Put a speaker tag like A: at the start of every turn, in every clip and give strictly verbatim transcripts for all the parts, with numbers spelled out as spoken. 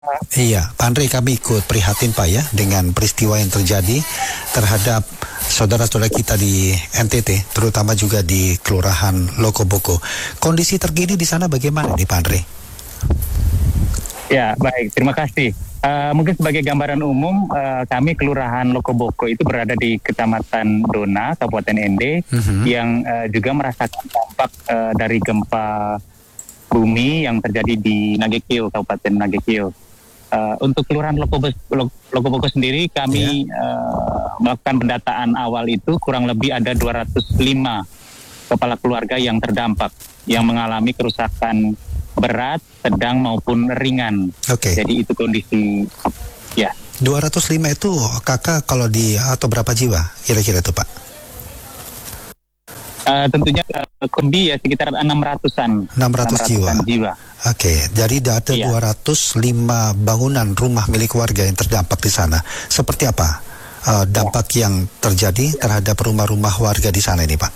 A: Iya, Pak Andre, kami ikut prihatin Pak ya dengan peristiwa yang terjadi terhadap saudara-saudara kita di N T T, terutama juga di Kelurahan Lokoboko. Kondisi terkini di sana bagaimana nih Pak Andre?
B: Ya, baik. Terima kasih. Uh, mungkin sebagai gambaran umum, uh, kami Kelurahan Lokoboko itu berada di Kecamatan Dona, Kabupaten N D, uh-huh. yang uh, juga merasakan dampak uh, dari gempa bumi yang terjadi di Nagekeo, Kabupaten Nagekeo. Uh, untuk Kelurahan Lokoboko, Lokoboko sendiri, kami yeah. uh, melakukan pendataan awal itu kurang lebih ada dua ratus lima kepala keluarga yang terdampak, yang mengalami kerusakan berat, sedang maupun ringan.
A: Oke. Okay.
B: Jadi itu kondisi, ya.
A: dua ratus lima itu kakak kalau di atau berapa jiwa kira-kira itu Pak?
B: Uh, tentunya uh, kombi ya sekitar enam ratusan.
A: enam ratus jiwa.
B: jiwa.
A: Oke, okay. Jadi ada
B: iya.
A: dua ratus lima bangunan rumah milik warga yang terdampak di sana. Seperti apa uh, dampak ya. yang terjadi terhadap rumah-rumah warga di sana ini Pak?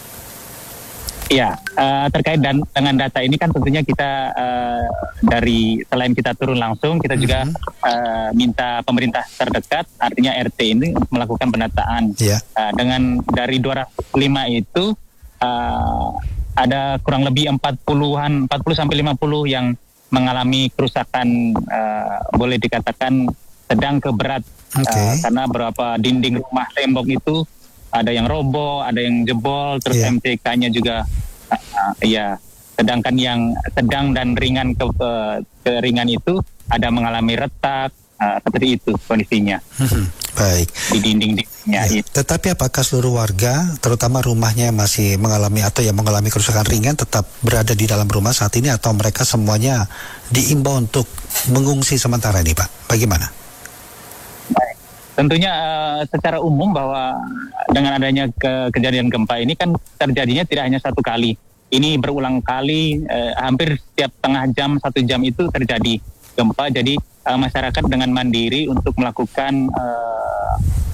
B: Ya, uh, terkait dan, dengan data ini kan tentunya kita uh, dari selain kita turun langsung, kita juga mm-hmm. uh, minta pemerintah terdekat, artinya R T ini melakukan pendataan. Yeah. Uh, dengan dari dua ratus lima itu uh, ada kurang lebih empat puluhan, empat puluh sampai lima puluh yang mengalami kerusakan, uh, boleh dikatakan sedang ke berat, okay. uh, karena beberapa dinding rumah tembok itu ada yang roboh, ada yang jebol, terus yeah. M T K-nya juga uh, uh, ya. Sedangkan yang sedang dan ringan ke, uh, ke ringan itu ada mengalami retak, uh, seperti itu kondisinya.
A: Hmm, baik.
B: Di dinding-dindingnya.
A: Ya, tetapi apakah seluruh warga, terutama rumahnya masih mengalami atau yang mengalami kerusakan ringan, tetap berada di dalam rumah saat ini atau mereka semuanya diimbau untuk mengungsi sementara ini, Pak? Bagaimana?
B: Tentunya uh, secara umum bahwa dengan adanya ke kejadian gempa ini kan terjadinya tidak hanya satu kali. Ini berulang kali, uh, hampir setiap setengah jam, satu jam itu terjadi gempa. Jadi uh, masyarakat dengan mandiri untuk melakukan uh,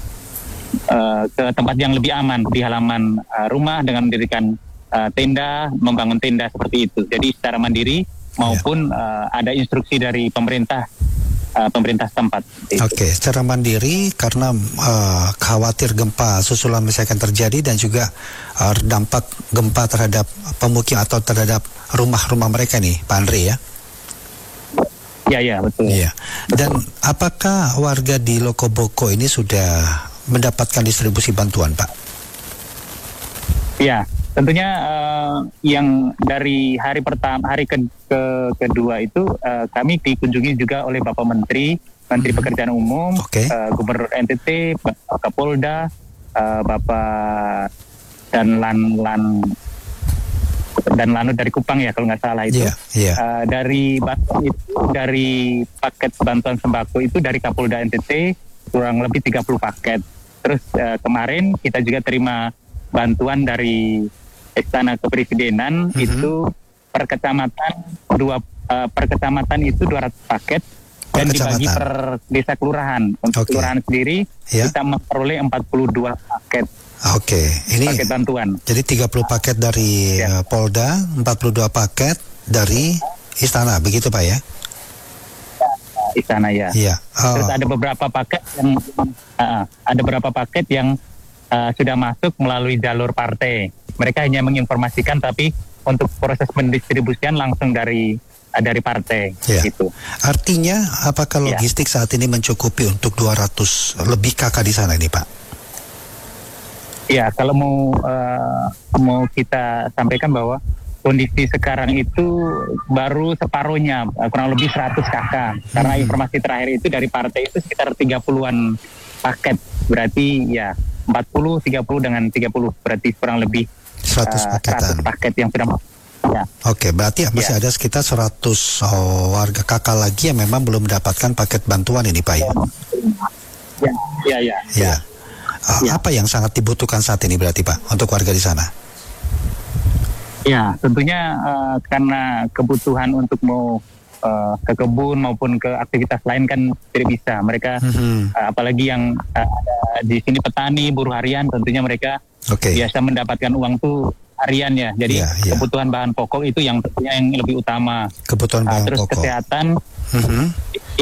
B: uh, ke tempat yang lebih aman di halaman uh, rumah dengan mendirikan uh, tenda, membangun tenda seperti itu. Jadi secara mandiri maupun uh, ada instruksi dari pemerintah. Uh, pemerintah setempat.
A: Oke, okay, secara mandiri karena uh, khawatir gempa susulan masih akan terjadi dan juga uh, dampak gempa terhadap pemukiman atau terhadap rumah-rumah mereka nih, Pak Andre ya?
B: Ya, ya, betul.
A: Iya. Dan apakah warga di Lokoboko ini sudah mendapatkan distribusi bantuan, Pak?
B: Ya. Tentunya uh, yang dari hari pertama, hari ke, ke kedua itu uh, kami dikunjungi juga oleh Bapak Menteri, Menteri Pekerjaan Umum, okay. uh, Gubernur N T T, Bapak Kapolda, uh, Bapak dan Lan Lan dan Lanut dari Kupang ya kalau nggak salah itu. Yeah, yeah. Uh, dari bantuan itu, dari paket bantuan sembako itu dari Kapolda N T T kurang lebih tiga puluh paket. Terus uh, kemarin kita juga terima bantuan dari Istana Kepresidenan, mm-hmm. itu per kecamatan dua uh, per kecamatan itu dua ratus paket per dan kecamatan. Dibagi per desa kelurahan. Untuk okay. kelurahan sendiri yeah. kita memperoleh empat puluh dua paket.
A: Oke, okay. Ini
B: paket bantuan.
A: Jadi tiga puluh paket dari yeah. Polda, empat puluh dua paket dari Istana, begitu Pak ya?
B: Istana ya.
A: Iya. Oh.
B: Terus ada beberapa paket yang uh, ada beberapa paket yang uh, sudah masuk melalui jalur partai. Mereka hanya menginformasikan, tapi untuk proses pendistribusian langsung dari uh, dari partai.
A: Ya.
B: Gitu.
A: Artinya, apakah logistik ya. saat ini mencukupi untuk dua ratus lebih kakak di sana ini, Pak?
B: Ya, kalau mau uh, mau kita sampaikan bahwa kondisi sekarang itu baru separuhnya, uh, kurang lebih seratus kakak. Karena hmm. informasi terakhir itu dari partai itu sekitar tiga puluhan paket. Berarti ya empat puluh, tiga puluh dengan tiga puluh, berarti kurang lebih
A: seratus paketan.
B: seratus paket yang sudah masuk. Ya.
A: Oke, berarti masih ya. ada sekitar seratus oh, warga kakak lagi yang memang belum mendapatkan paket bantuan ini, Pak ya?
B: Ya, ya, ya.
A: ya. Uh, ya. Apa yang sangat dibutuhkan saat ini berarti, Pak, untuk warga di sana?
B: Ya, tentunya uh, karena kebutuhan untuk mau uh, ke kebun maupun ke aktivitas lain kan tidak bisa. Mereka, mm-hmm. uh, apalagi yang uh, di sini petani, buruh harian, tentunya mereka Okay. biasa mendapatkan uang tuh harian ya. Jadi
A: Ya, ya.
B: kebutuhan bahan pokok itu yang yang lebih utama.
A: Kebutuhan
B: Nah,
A: bahan
B: terus
A: pokok.
B: kesehatan
A: Mhm.